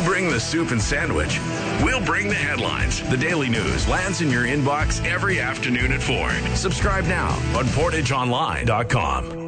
bring the soup and sandwich. We'll bring the headlines. The Daily News lands in your inbox every afternoon at 4. Subscribe now on PortageOnline.com.